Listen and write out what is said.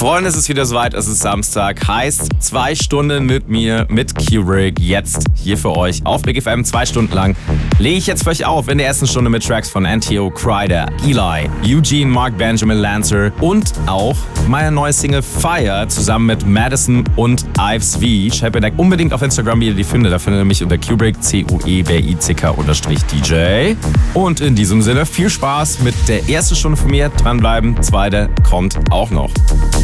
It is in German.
Freunde, es ist wieder soweit, es ist Samstag, heißt 2 Stunden mit mir, mit Kubrick, jetzt hier für euch auf Big FM, 2 Stunden lang. Lege ich jetzt für euch auf in der ersten Stunde mit Tracks von NTO, Kryder, Eli, Eugene, Mark Benjamin, Lancer und auch meine neue Single Fire zusammen mit Madison und Ives V. Schreibt mir unbedingt auf Instagram, wie ihr die findet. Da findet ihr mich unter Kubrick, Cuebrick_DJ. Und in diesem Sinne viel Spaß mit der ersten Stunde von mir. Dranbleiben, zweite kommt auch noch.